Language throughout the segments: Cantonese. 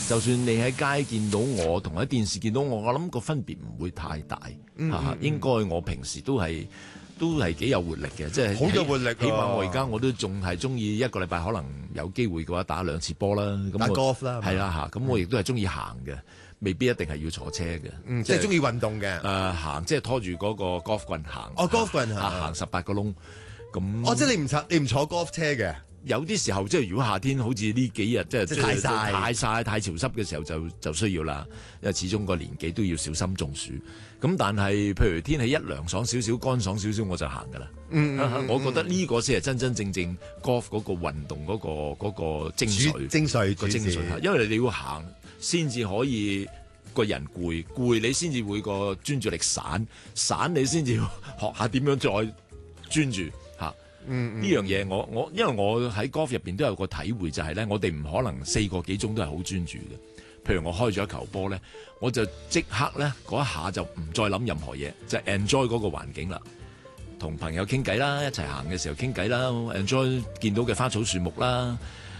就算你喺街見到我，同喺電視見到我諗個分別唔會太大。應該我平時都係幾有活力嘅，即係好有活力啊。 起碼我而家我都仲係中意一個禮拜可能有機會嘅話打2次波啦。咁打 golf 啦， 係啦嚇。咁我亦都係中意行嘅，未必一定係要坐車嘅。 即係中意運動嘅。 行即係拖住嗰個 golf 棍行。 golf 棍行18個窿。咁即係你唔坐 golf 車嘅。 有啲時候即係如果夏天好似呢幾日即係太曬太潮濕嘅時候就需要啦，因為始終個年紀都要小心中暑。咁但係譬如天氣一涼爽少少、乾爽少少我就行㗎啦。我覺得呢個先係真正 golf 嗰個運動嗰個精髓。因為你要行先至可以個人攰你先至會個專注力散你先至學下點樣再專注。呢樣嘢因為我喺 golf 入邊都有個體會，就係咧，我哋唔可能4個幾鐘都係好專注嘅。譬如我開咗一球波咧，我就即刻咧嗰一下就唔再諗任何嘢，就 enjoy 嗰個環境啦，同朋友傾偈啦，一齊行嘅時候傾偈啦 ，enjoy 見到嘅花草樹木啦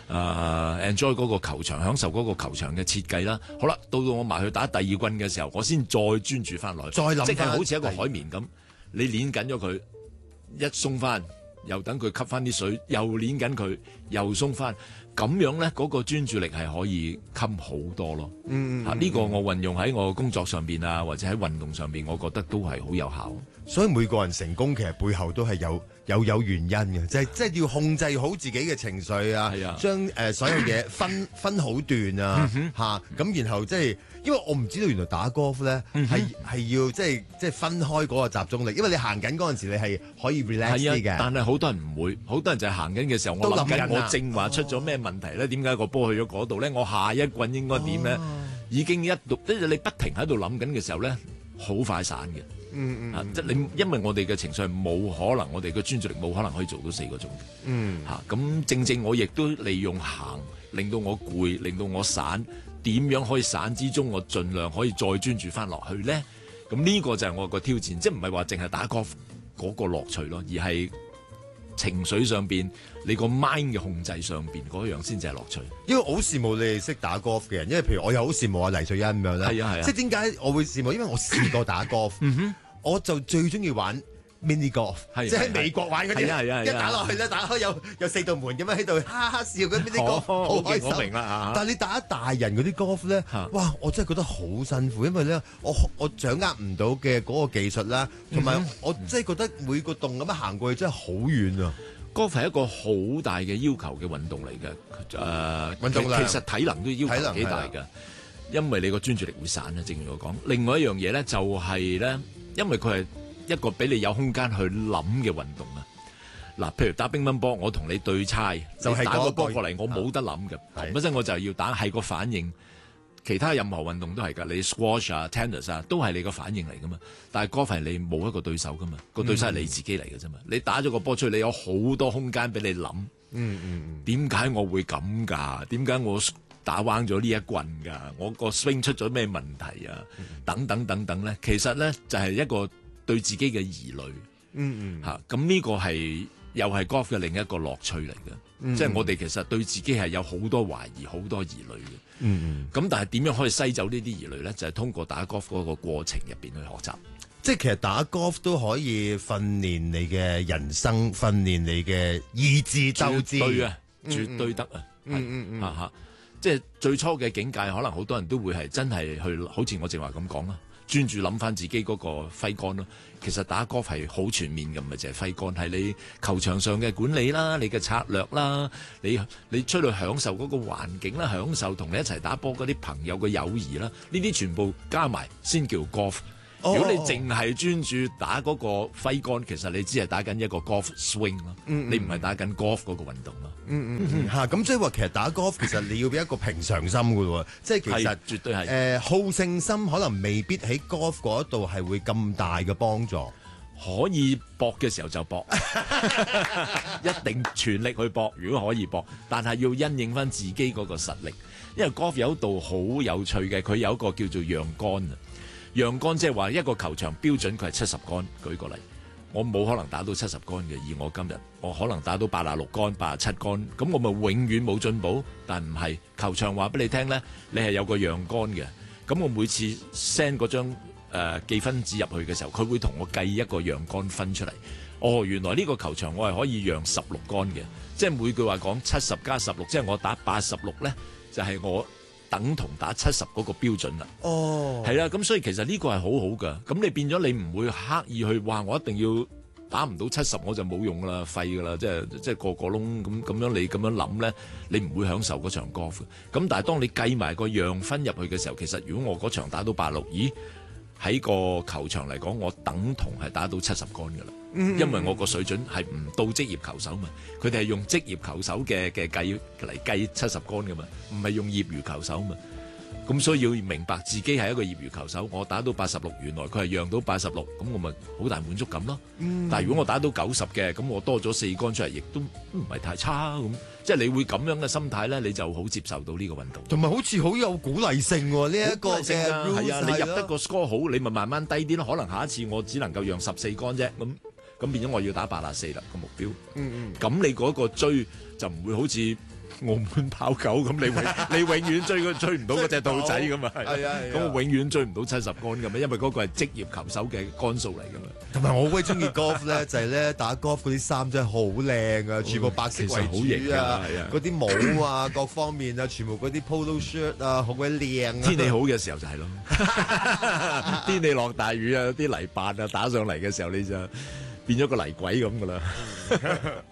，enjoy 嗰個球場，享受嗰個球場嘅設計啦。好啦，到我埋去打第2棍嘅時候，我先再專注翻落去， 再諗， 即係好似一個海綿咁，你捏緊咗佢，一鬆翻。又等佢吸翻啲水，又捏緊佢，又鬆翻，咁樣咧嗰個專注力係可以襟好多咯。呢個我運用喺我工作上邊啊，或者喺運動上邊，我覺得都係好有效。 所以每個人成功其實背後都係有原因嘅，即係要控制好自己嘅情緒啊，將所有嘢分好段啊咁然後即係。因為我唔知道原來打 golf 咧係要即係分開嗰個集中力，因為你行緊嗰陣時你係可以 relax 啲嘅。但係好多人唔會，好多人就係行緊嘅時候，我諗緊我正話出咗咩問題咧？點解個波去咗嗰度咧？我下一棍應該點咧？已經即係你不停喺度諗緊嘅時候咧，好快散嘅。即係你因為我哋嘅情緒冇可能，我哋嘅專注力冇可能可以做到4個鐘嘅。咁正我亦都利用行，令到我攰，令到我散。點樣可以散之中，我盡量可以再專注翻落去咧？咁呢個就係我個挑戰，即係唔係話淨係打 golf 嗰個樂趣咯，而係情緒上邊你個 mind 嘅控制上邊嗰樣先至係樂趣。 因為我好羨慕你哋識打 golf 嘅人，因為譬如我又好羨慕阿黎瑞恩咁樣咧。係啊，即係點解我會羨慕？因為我試過打 golf，我就最中意玩mini golf，即係喺美國玩嗰啲，一打落去咧，打開有4道門咁樣喺度哈哈笑嗰 mini golf，好開心。我明啦。但係你打大人嗰啲 golf 咧，哇！我真係覺得好辛苦，因為咧我掌握唔到嘅嗰個技術啦，同埋我真係覺得每個洞咁樣行過去真係好遠啊 ！golf 係一個好大嘅要求嘅運動嚟嘅， 運動量其實體能都要求幾大嘅，因為你個專注力會散啊。正如我講，另外一樣嘢咧就係咧，因為佢係一個俾你有空間去諗嘅運動啊！嗱，譬如打乒乓波，我同你對猜，就係打個波過嚟，我冇得諗嘅，本身我就要打係個反應。其他任何運動都係㗎，你 squash 啊、tennis 啊，都係你個反應嚟㗎嘛。但係 golf 係你冇一個對手㗎嘛，個對手係你自己嚟嘅啫嘛。你打咗個波出去，你有好多空間俾你諗。點解我會咁㗎？點解我打彎咗呢一棍㗎？我個 swing 出咗咩問題啊？等等咧，其實咧就係一個對自己嘅疑慮，咁呢個係又係 golf 嘅另一個樂趣嚟嘅，即係我哋其實對自己係有好多懷疑、好多疑慮嘅，咁但係點樣可以篩走呢啲疑慮咧？就係通過打 golf 嗰個過程入邊去學習， 即係其實打 golf 都可以訓練你嘅人生，訓練你嘅意志鬥志， 絕對得啊，即係最初嘅境界，可能好多人都會係真係去，好似我正話咁講啦。專注諗翻自己嗰個揮桿咯，其實打 golf 係好全面嘅，唔係淨係揮桿，係你球場上嘅管理啦，你嘅策略啦，你出去享受嗰個環境啦，享受同你一齊打波嗰啲朋友嘅友誼啦，呢啲全部加埋先叫 golf。如果你淨係專注打嗰個揮桿，其實你只係打緊一個 golf swing 咯，你唔係打緊 golf 嗰個運動咯。 咁即係話其實打 golf 其實你要俾一個平常心嘅喎，即係其實絕對係好勝心可能未必喺 golf 嗰度係會咁大嘅幫助。 可以搏嘅時候就搏，一定全力去搏。如果可以搏，但係要因應翻自己嗰個實力，因為 golf 有一度好有趣嘅，佢有一個叫做讓桿啊。讓桿即係話一個球場標準佢係70桿，舉個例， 我冇可能打到70杆嘅，而我今日我可能打到86杆、87杆，咁我咪永遠冇進步？但唔係，球場話俾你聽咧，你係有個讓杆嘅。咁我每次 send 嗰張記分紙入去嘅時候，佢會同我計一個讓杆分出嚟。哦，原來呢個球場我係可以讓16杆嘅，即係每句話講70加16，即係我打86咧，就係我等同打70嗰個標準啦。 哦，係啦，咁所以其實呢個係好好噶。咁你變咗你唔會刻意去話我一定要打唔到70我就冇用噶啦，廢噶啦，即係個窿咁樣你咁樣諗咧，你唔會享受嗰場 golf。咁但係當你計埋個讓分入去嘅時候，其實如果我嗰場打到86，咦？喺個球場嚟講，我等同係打到70杆噶啦，因為我個水準係唔到職業球手嘛，佢哋係用職業球手嘅計嚟計70杆噶嘛，唔係用業餘球手嘛。咁所以要明白自己係一個業餘球手，我打到86，原來佢係讓到86，咁我咪好大滿足感咯。但係如果我打到90嘅，咁我多咗4杆出嚟，亦都唔係太差咁。即係你會咁樣嘅心態咧，你就好接受到呢個運動。 同埋好似好有鼓勵性喎，呢一個嘅 rules 係啊，你入得個 score 好，你咪慢慢低啲咯。可能下一次我只能夠讓14杆啫，咁變咗我要打84啦個目標。咁你嗰個追就唔會好似澳門跑狗咁，你永遠追唔到嗰隻兔仔咁啊，咁我永遠追唔到70杆咁啊，因為嗰個係職業球手嘅杆數嚟噶嘛。 同埋我好鬼中意 golf 咧，就係咧打 golf 嗰啲衫真係好靚啊，全部白色為主啊，嗰啲帽啊各方面啊，全部嗰啲 polo shirt 啊，好鬼靚啊！ 天氣好嘅時候就係咯，天氣落大雨啊，啲泥巴啊打上嚟嘅時候，你就變咗個泥鬼咁噶啦。